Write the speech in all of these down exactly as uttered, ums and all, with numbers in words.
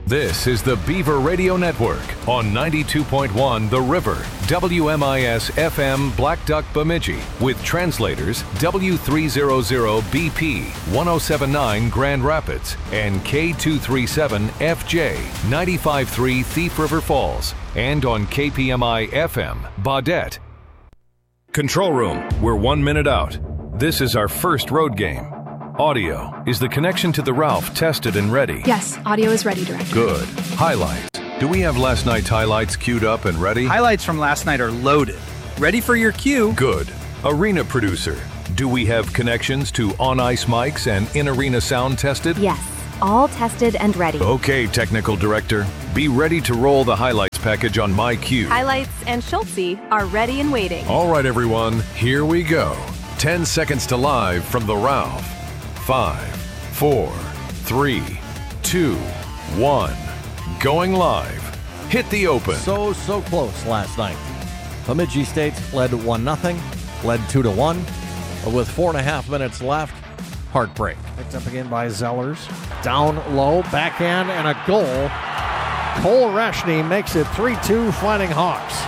This is the Beaver Radio Network on ninety-two point one The River, W M I S F M Black Duck Bemidji, with translators W three hundred B P, one oh seven point nine Grand Rapids, and K two thirty-seven F J, ninety-five point three Thief River Falls, and on K P M I F M Baudette. Control Room, we're one minute out. This is our first road game. Audio. Is the connection to the Ralph tested and ready? Yes, audio is ready, Director. Good. Highlights. Do we have last night's highlights queued up and ready? Highlights from last night are loaded. Ready for your cue. Good. Arena producer. Do we have connections to on-ice mics and in-arena sound tested? Yes, all tested and ready. Okay, technical director. Be ready to roll the highlights package on my cue. Highlights and Schultze are ready and waiting. All right, everyone. Here we go. Ten seconds to live from the Ralph. Five, four, three, two, one. Going live. Hit the open. So, so close last night. Bemidji State led one nothing, led two to one. But with four and a half minutes left, heartbreak. Picked up again by Zellers. Down low, backhand, and a goal. Cole Rashny makes it three two Fighting Hawks.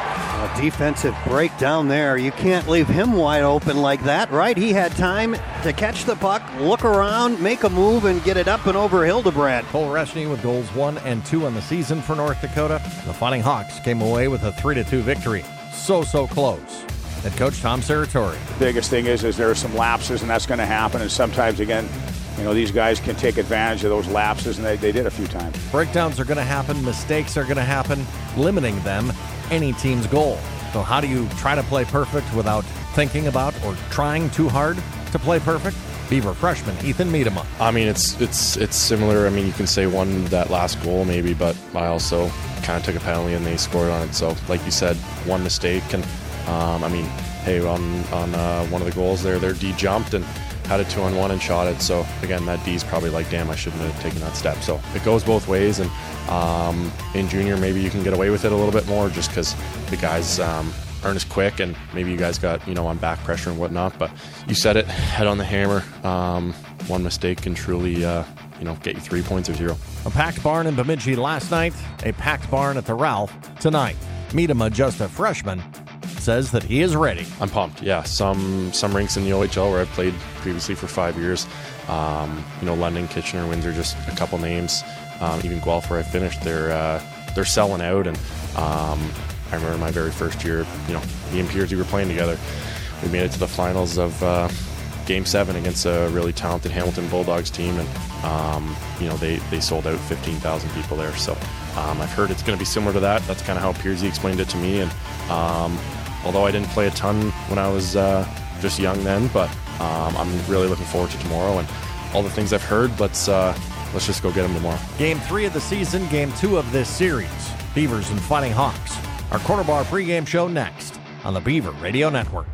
A defensive breakdown there. You can't leave him wide open like that, right? He had time to catch the puck, look around, make a move, and get it up and over Hildebrand. Cole Rashny with goals one and two on the season for North Dakota. The Fighting Hawks came away with a three to two victory. So, so close. Head coach Tom Serratori. The biggest thing is, is there are some lapses, and that's going to happen. And sometimes, again, you know, these guys can take advantage of those lapses, and they, they did a few times. Breakdowns are going to happen. Mistakes are going to happen, limiting them any team's goal. So how do you try to play perfect without thinking about or trying too hard to play perfect? Beaver freshman Ethan Miedema. I mean, it's it's it's similar. I mean, you can say one that last goal maybe, but I also kind of took a penalty and they scored on it. So, like you said, one mistake, and um, I mean, hey, on on uh, one of the goals there, their D jumped and had a two-on-one and shot it. So again, that D's probably like, damn, I shouldn't have taken that step. So it goes both ways, and um, in junior, maybe you can get away with it a little bit more just because the guys um, aren't as quick, and maybe you guys got, you know, on back pressure and whatnot. But you said it, head on the hammer. Um, one mistake can truly, uh, you know, get you three points or zero. A packed barn in Bemidji last night, a packed barn at the Ralph tonight. Miedema, just a freshman, says that he is ready. I'm pumped, yeah. Some some rinks in the O H L where I've played previously for five years. Um, you know, London, Kitchener, Windsor, just a couple names. Um, even Guelph, where I finished, they're uh, they're selling out. And um, I remember my very first year, you know, me and Piersy were playing together. We made it to the finals of uh, Game Seven against a really talented Hamilton Bulldogs team, and um, you know, they they sold out fifteen thousand people there. So um, I've heard it's going to be similar to that. That's kind of how Piersy explained it to me. And um, although I didn't play a ton when I was uh, just young then, but um, I'm really looking forward to tomorrow and all the things I've heard. Let's uh, let's just go get them tomorrow. Game three of the season, game two of this series. Beavers and Fighting Hawks. Our Corner Bar pregame show next on the Beaver Radio Network.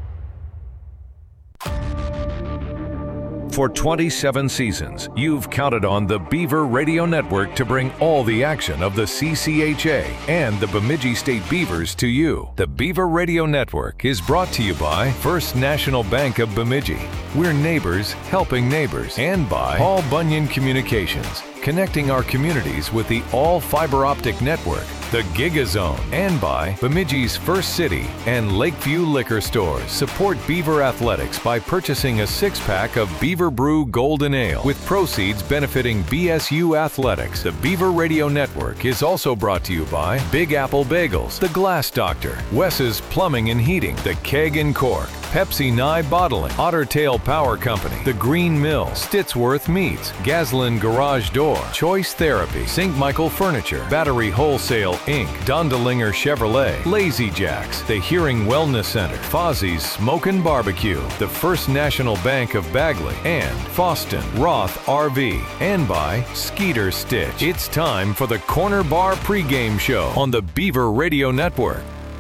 For twenty-seven seasons, you've counted on the Beaver Radio Network to bring all the action of the C C H A and the Bemidji State Beavers to you. The Beaver Radio Network is brought to you by First National Bank of Bemidji. We're neighbors helping neighbors. And by Paul Bunyan Communications, connecting our communities with the all-fiber optic network, the GigaZone. And by Bemidji's First City and Lakeview Liquor Stores. Support Beaver Athletics by purchasing a six-pack of Beaver Brew Golden Ale, with proceeds benefiting B S U Athletics. The Beaver Radio Network is also brought to you by Big Apple Bagels, The Glass Doctor, Wes's Plumbing and Heating, The Keg and Cork, Pepsi Nye Bottling, Otter Tail Power Company, The Green Mill, Stitsworth Meats, Gaslin Garage Door, Choice Therapy, Saint Michael Furniture, Battery Wholesale Incorporated, Dondelinger Chevrolet, Lazy Jacks, The Hearing Wellness Center, Fozzie's Smoke and Barbecue, the First National Bank of Bagley, and Foston Roth R V, and by Skeeter Stitch. It's time for the Corner Bar pregame show on the Beaver Radio Network.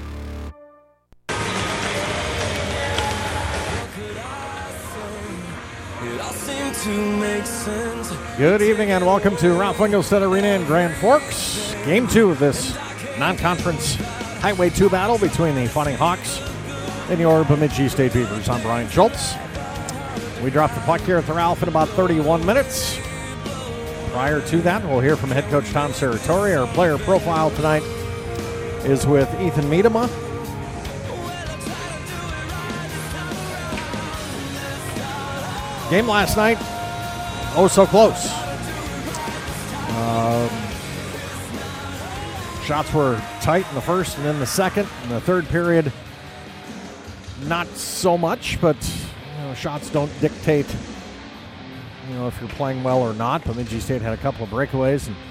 Good evening and welcome to Ralph Engelstad Arena in Grand Forks. Game two of this non-conference Highway two battle between the Fighting Hawks and your Bemidji State Beavers. I'm Brian Schultz. We drop the puck here at the Ralph in about thirty-one minutes. Prior to that, we'll hear from head coach Tom Serratore. Our player profile tonight is with Ethan Miedema. Game last night, oh so close. Um, shots were tight in the first and in the second. In the third period, not so much, but you know, shots don't dictate, you know, if you're playing well or not. Bemidji State had a couple of breakaways and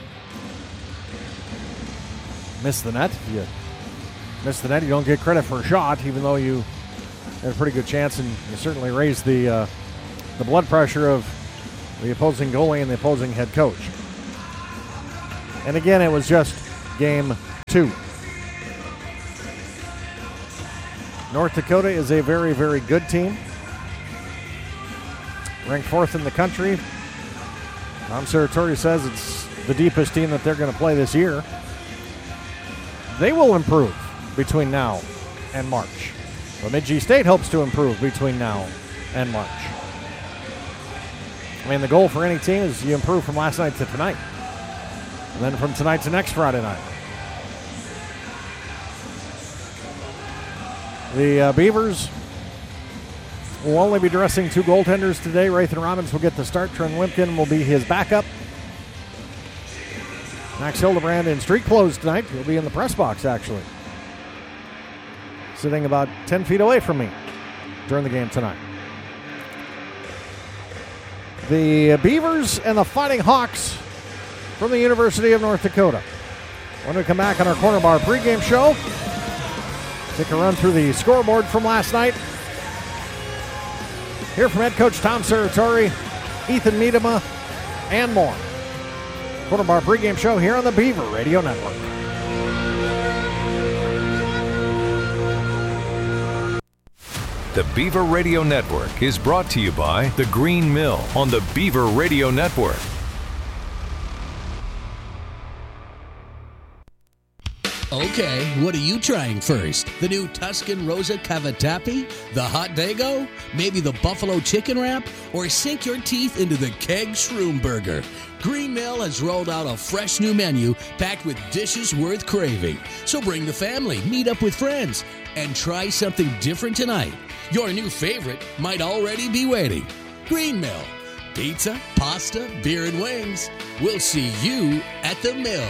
missed the net. If you miss the net, you don't get credit for a shot, even though you had a pretty good chance, and you certainly raised the uh, the blood pressure of the opposing goalie and the opposing head coach. And again, it was just game two. North Dakota is a very, very good team. Ranked fourth in the country. Tom Serratore says it's the deepest team that they're going to play this year. They will improve between now and March. Bemidji State hopes to improve between now and March. I mean, the goal for any team is you improve from last night to tonight. And then from tonight to next Friday night. The uh, Beavers will only be dressing two goaltenders today. Rathan Robbins will get the start. Trent Wimpkin will be his backup. Max Hildebrand in street clothes tonight. He'll be in the press box, actually. Sitting about ten feet away from me during the game tonight. The Beavers and the Fighting Hawks from the University of North Dakota. When we come back on our Corner Bar pregame show, take a run through the scoreboard from last night. Hear from head coach Tom Serratore, Ethan Miedema, and more. Corner Bar pregame show here on the Beaver Radio Network. The Beaver Radio Network is brought to you by The Green Mill on the Beaver Radio Network. Okay, what are you trying first? The new Tuscan Rosa Cavatappi? The Hot Dago? Maybe the Buffalo Chicken Wrap? Or sink your teeth into the Keg Shroom Burger? Green Mill has rolled out a fresh new menu packed with dishes worth craving. So bring the family, meet up with friends, and try something different tonight. Your new favorite might already be waiting. Green Mill. Pizza, pasta, beer, and wings. We'll see you at the Mill.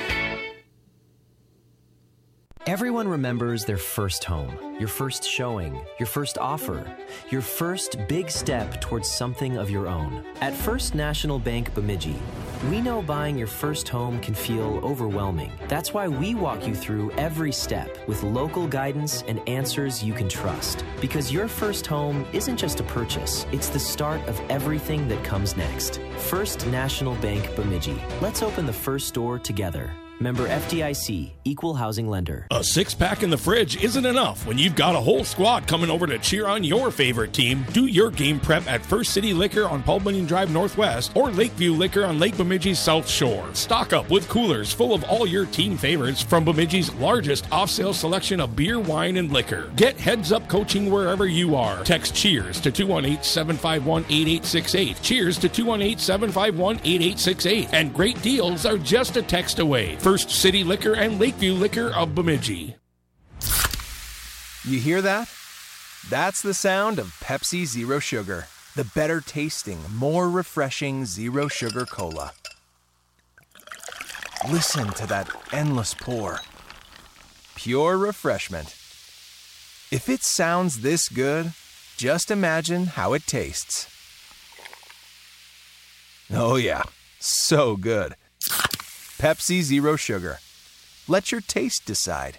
Everyone remembers their first home, your first showing, your first offer, your first big step towards something of your own. At First National Bank Bemidji, we know buying your first home can feel overwhelming. That's why we walk you through every step with local guidance and answers you can trust. Because your first home isn't just a purchase, it's the start of everything that comes next. First National Bank Bemidji. Let's open the first door together. Member F D I C, Equal Housing Lender. A six-pack in the fridge isn't enough when you've got a whole squad coming over to cheer on your favorite team. Do your game prep at First City Liquor on Paul Bunyan Drive Northwest or Lakeview Liquor on Lake Bemidji's South Shore. Stock up with coolers full of all your team favorites from Bemidji's largest off-sale selection of beer, wine, and liquor. Get heads-up coaching wherever you are. Text CHEERS to two one eight, seven five one, eight eight six eight. CHEERS to two one eight, seven five one, eight eight six eight. And great deals are just a text away. First City Liquor and Lakeview Liquor of Bemidji. You hear that? That's the sound of Pepsi Zero Sugar, the better tasting, more refreshing zero sugar cola. Listen to that endless pour. Pure refreshment. If it sounds this good, just imagine how it tastes. Oh yeah, so good. Pepsi Zero Sugar. Let your taste decide.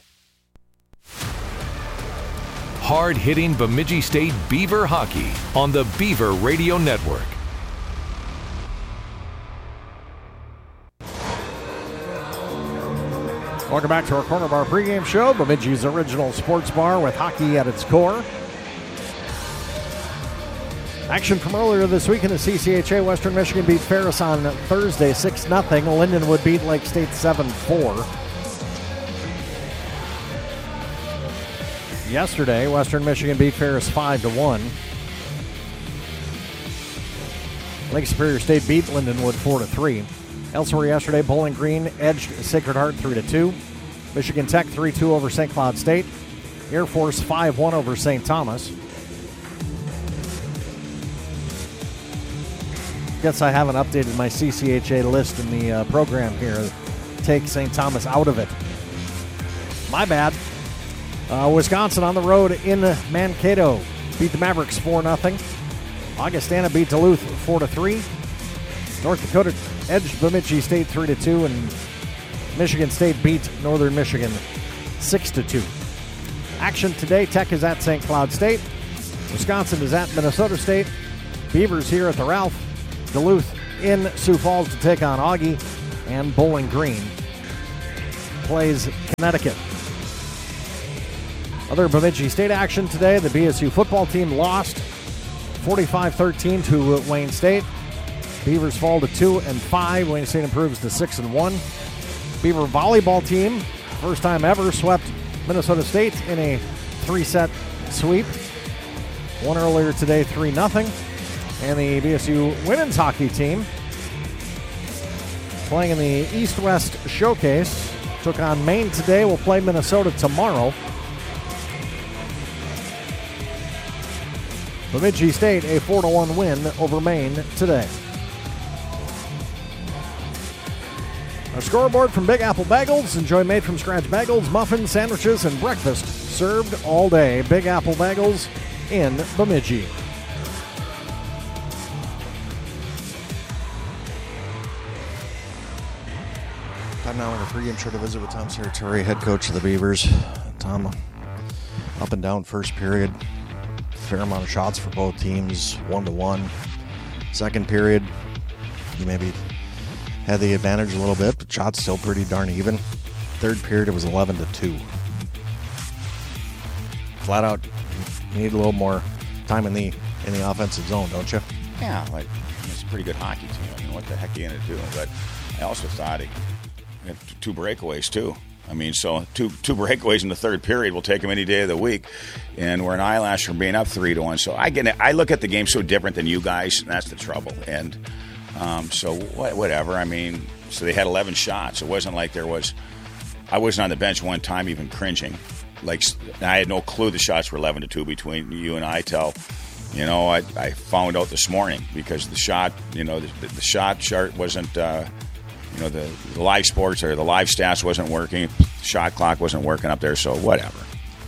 Hard-hitting Bemidji State Beaver hockey on the Beaver Radio Network. Welcome back to our Corner Bar pregame show, Bemidji's original sports bar with hockey at its core. Action from earlier this week in the C C H A. Western Michigan beat Ferris on Thursday six nothing. Lindenwood beat Lake State seven four. Yesterday, Western Michigan beat Ferris five to one. Lake Superior State beat Lindenwood four to three. Elsewhere yesterday, Bowling Green edged Sacred Heart three to two. Michigan Tech three two over Saint Cloud State. Air Force five one over Saint Thomas. Guess I haven't updated my C C H A list in the uh, program here. Take Saint Thomas out of it. My bad. Uh, Wisconsin on the road in Mankato. Beat the Mavericks four nothing. Augustana beat Duluth four to three. North Dakota edged Bemidji State three to two. And Michigan State beat Northern Michigan six to two. Action today, Tech is at Saint Cloud State. Wisconsin is at Minnesota State. Beavers here at the Ralph. Duluth in Sioux Falls to take on Augie. And Bowling Green plays Connecticut. Other Bemidji State action today. The B S U football team lost forty-five thirteen to Wayne State. Beavers fall to two and five. Wayne State improves to six and one. Beaver volleyball team, first time ever, swept Minnesota State in a three-set sweep. Won earlier today, three nothing. And the B S U women's hockey team, playing in the East-West Showcase, took on Maine today. Will play Minnesota tomorrow. Bemidji State a four to one win over Maine today. Our scoreboard from Big Apple Bagels. Enjoy made-from-scratch bagels, muffins, sandwiches, and breakfast served all day. Big Apple Bagels in Bemidji. Time now in the pregame show to visit with Tom Serratore, head coach of the Beavers. Tom, up and down first period. Fair amount of shots for both teams, one to one. Second period, you maybe had the advantage a little bit, but shots still pretty darn even. Third period, it was eleven to two. Flat out, you need a little more time in the in the offensive zone, don't you? Yeah, like it's a pretty good hockey team. I mean, what the heck are you going to do? But I also thought he had two breakaways too. I mean, so two two breakaways in the third period will take them any day of the week, and we're an eyelash from being up three to one. So I get it. I look at the game so different than you guys, and that's the trouble. And um, so whatever. I mean, so they had eleven shots. It wasn't like there was. I wasn't on the bench one time even cringing. Like I had no clue the shots were eleven to two between you and I. Till you know, I, I found out this morning because the shot, you know, the, the shot chart wasn't. Uh, You know, the, the live sports or the live stats wasn't working. Shot clock wasn't working up there, so whatever.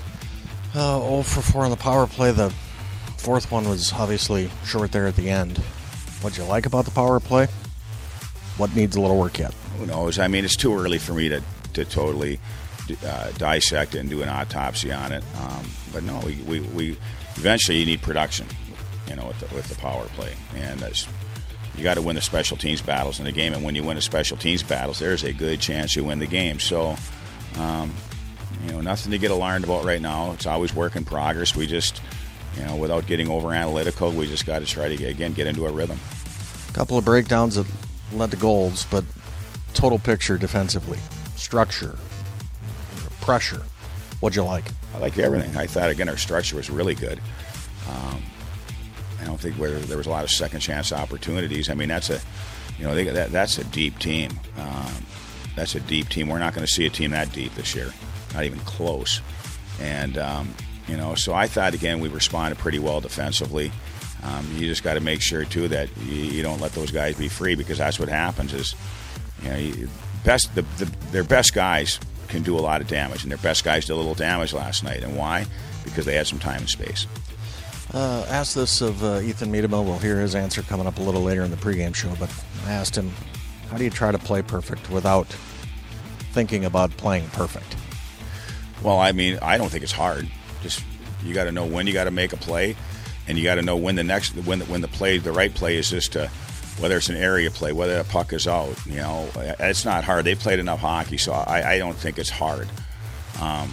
Uh, oh for four on the power play. The fourth one was obviously short there at the end. What'd you like about the power play? What needs a little work yet? Who knows? I mean, it's too early for me to, to totally uh, dissect it and do an autopsy on it. Um, but no, we, we, we eventually you need production, you know, with the, with the power play. And that's you got to win the special teams battles in the game, and when you win the special teams battles, there's a good chance you win the game. So, um, you know, nothing to get alarmed about right now. It's always work in progress. We just, you know, without getting over analytical, we just got to try to, again, get into a rhythm. A couple of breakdowns that led to goals, but total picture defensively, structure, pressure, what'd you like? I like everything. I thought, again, our structure was really good. Um, I don't think where there was a lot of second chance opportunities. I mean, that's a, you know, they, that, that's a deep team. Um, that's a deep team. We're not going to see a team that deep this year, not even close. And um, you know, so I thought again we responded pretty well defensively. Um, you just got to make sure too that you, you don't let those guys be free, because that's what happens. Is you know, you, best the, the their best guys can do a lot of damage, and their best guys did a little damage last night. And why? Because they had some time and space. Uh, asked this of uh, Ethan Medema. We'll hear his answer coming up a little later in the pregame show, but I asked him, how do you try to play perfect without thinking about playing perfect? Well, I mean, I don't think it's hard. Just you got to know when you got to make a play, and you got to know when the next when the, when the play the right play is just to, whether it's an area play, whether a puck is out. You know, it's not hard. They played enough hockey, so I, I don't think it's hard. Um,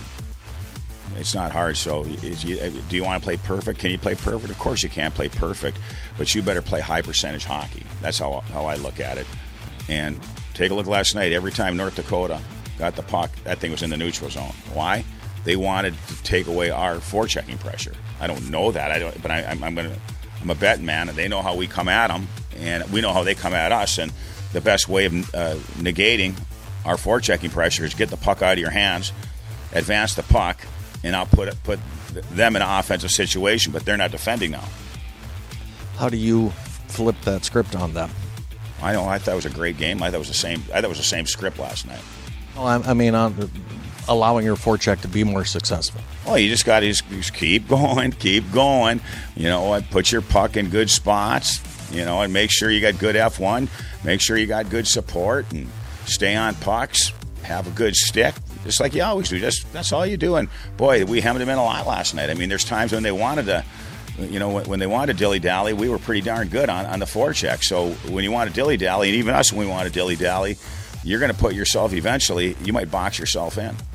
It's not hard. So you, do you want to play perfect? Can you play perfect? Of course you can't play perfect, but you better play high percentage hockey. That's how how I look at it. And take a look last night. Every time North Dakota got the puck, that thing was in the neutral zone. Why? They wanted to take away our forechecking pressure. I don't know that. I don't. But I, I'm, I'm gonna. I'm a betting man, and they know how we come at them, and we know how they come at us. And the best way of uh, negating our forechecking pressure is get the puck out of your hands, advance the puck, and I'll put put them in an offensive situation, but they're not defending now. How do you flip that script on them? I know. I thought it was a great game. I thought it was the same. I thought it was the same script last night. Well, I, I mean, on allowing your forecheck to be more successful. Well, you just got to just, just keep going, keep going. You know, and put your puck in good spots. You know, and make sure you got good F one. Make sure you got good support and stay on pucks. Have a good stick, just like you always do. Just that's all you do. And boy, we hemmed them in a lot last night. I mean, there's times when they wanted to. You know, when they wanted to dilly-dally, we were pretty darn good on, on the forecheck. So when you want to dilly-dally, and even us when we want to dilly-dally, you're going to put yourself eventually, you might box yourself in.